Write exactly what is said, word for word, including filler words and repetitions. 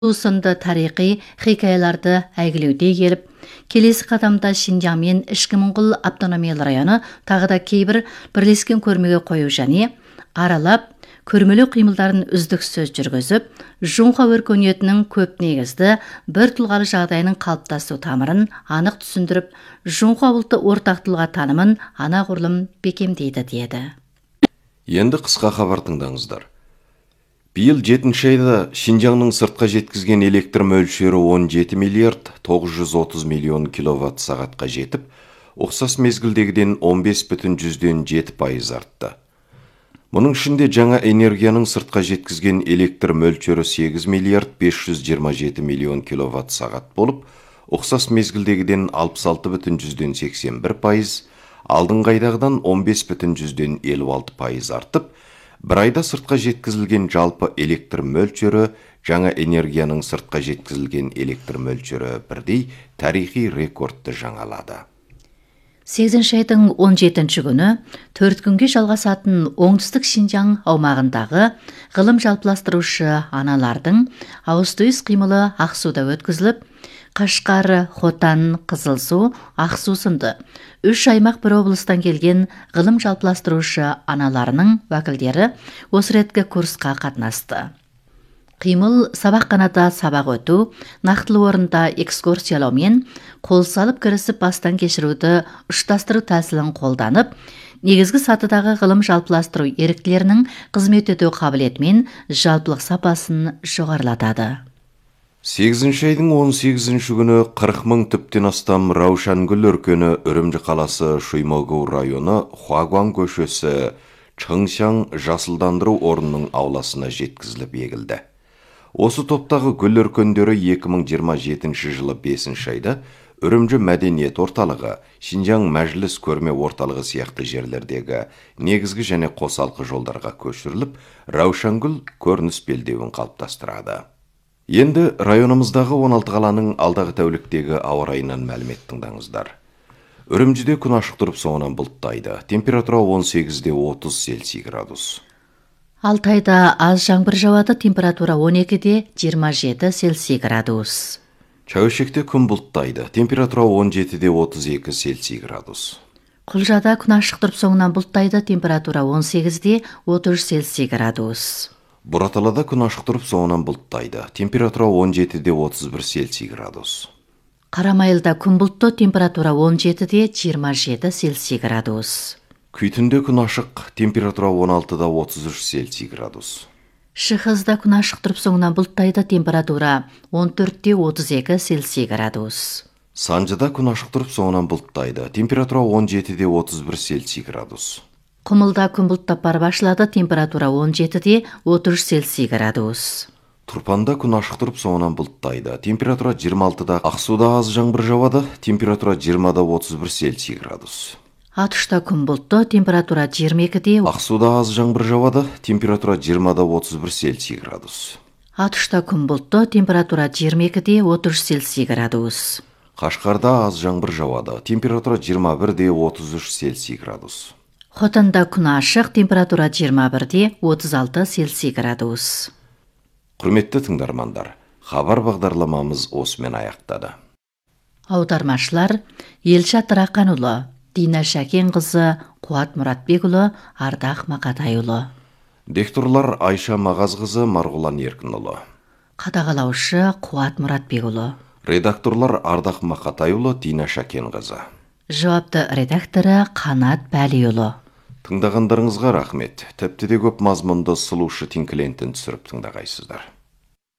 сынды тарихи хикаяларды әйгілеуде келіп, келесі қадамда Шинжаң мен Ішкі Моңғол автономиялы районы тағы да кейбір бірлескен көрмеге қою және аралап, көрмелі қимылдарын үздіксіз жүргізіп, Жоңға өркениетінің көп негізді бір тұлғалы жағдайының қалыптасу тамырын анық түсіндіріп, Жоңға ұлты ортақ тұлға танымын анағұрлым бекемдейді деді. Енді қысқа хабар тыңдаңыздар. Биыл жетінші айда Шинжаңның сыртқа жеткізген электр мөлшері он жеті миллиард тоғыз жүз отыз миллион киловатт сағатқа жетіп, ұқсас мезгілдегіден он бес бүтін жүзден жеті пайыз артты. Мұның ішінде жаңа энергияның сыртқа жеткізген электр мөлшері сегіз миллиард бес жүз жиырма жеті миллион киловатт сағат болып, ұқсас мезгілдегіден алпыс алты бүтін жүзден сексен бір пайыз, алдыңғы айдағыдан он бес бүтін жүзден елу алты пайыз артып, бір айда сыртқа жеткізілген жалпы электр мөлшері жаңа энергияның сыртқа жеткізілген электр мөлшері бірдей тарихи рекордты жаңалады. сегізінші айдың он жетінші күні төрт күнге жалғасатын оңтүстік Шинжаң аумағындағы ғылым жалпыластырушы аналардың ауыз-түйіс қимылы Ақсуда өткізіліп, Қашқар, Хотан, Қызылсу, Ақсу сынды үш аймақ бір облыстан келген ғылым жалпыластырушы аналарының уәкілдері осы реткі курсқа қатынасты. Қимыл сабақ қанада сабақ өту, нақтылы орында экскурсиялау мен қол салып кірісіп бастан кешіруді ұштастыру тәсілін қолданып, негізгі сатыдағы ғылым жалпыластыру еріктілерінің қызмет ету қабілеті мен жалпылық сапасын жоғарылатады. сегізінші айдың он сегізінші күні қырық мың түптен астам Раушангүл өркені Үрімжі қаласы Шуймогу районы Хуагуан көшесі Чыңшаң жасылдандыру орнының ауласына жеткізіліп егілді. Осы топтағы гүл өркендері екі мың жиырма жетінші жылы бесінші айда Үрімжі мәдениет орталығы, Шинжаң мәжіліс көрме орталығы сияқты жерлердегі негізгі және қосалқы жолдарға көшіріліп, Раушангүл көрініс белдеуін қалыптастырады. Енді районымыздағы он алты қаланың алдағы тәуліктегі ауа райынан мәлімет тыңдаңыздар. Үрімжіде күн ашық тұрып соңынан бұлттайды. Температура он сегізде отыз Цельсий градус. Алтайда аз жаңбыр жауады, температура он екіде жиырма жеті Цельсий градус. Чәуешекте күн бұлттайды. Температура он жетіде отыз екі Цельсий градус. Құлжада күн ашық тұрып соңынан бұлттайды, температура он сегізде отыз үш Цельсий градус. Бұраталада күн ашық тұрып соңынан бұлттайды. Температура он жетіде отыз бір Цельсий градус. Қарамайылда күн бұлтты, температура он жетіде жиырма жеті Цельсий градус. Күйтінде күн ашық, температура он алтыда отыз үш Цельсий градус. Шығызда күн ашық тұрып соңынан бұлттайды, температура он төртте отыз екі Цельсий градус. Санжыда күн ашық тұрып соңынан бұлттайды, температура он жетіде отыз бір Цельсий градус. Құмылда күн бұлттап барып ашылады, температура он жетіде отыз үш Цельсий градус. Тұрпанда күн ашық тұрып соңынан бұлттайды, температура жиырма алтыда, Ақсуда аз жаңбыр жауады, температура жиырмада отыз бір Цельсий градус. Атышта күн бұлтты, температура жиырма екіде, Ақсуда аз жаңбыр жауады, температура жиырмада отыз бір Цельсий градус. Атышта күн бұлтты, температура жиырма екіде отыз үш Цельсий градус. Қашқарда аз жаңбыр жауады, температура жиырма бірде отыз үш Цельсий градус. Хотанда күн ашық, температура жиырма бірде отыз алты Цельсий градус. Құрметті тыңдармандар, хабар бағдарламамыз осымен аяқтады. Аудармашылар Елшат Рақанұлы, Дина Шәкенқызы, Қуат Мұратбекұлы, Ардақ Мақатайұлы. Дикторлар Айша Мағазқызы, Марғұлан Еркінұлы. Қадағалаушы Қуат Мұратбекұлы. Редакторлар Ардақ Мақатайұлы, Дина Шәкенқызы. Жауапты редакторы Қанат Бәлиұлы. Тыңдағандарыңызға рахмет. Тіпті де көп мазмұнды сұлушы тинклентін түсіріп тыңдағайсыздар.